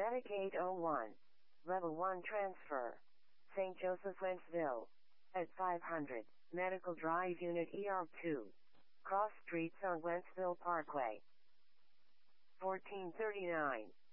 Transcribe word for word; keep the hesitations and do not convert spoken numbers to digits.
Medicaid oh one. Level one transfer. Saint Joseph Wentzville. At five hundred, Medical Drive Unit E R two. Cross Streets on Wentzville Parkway. fourteen thirty-nine.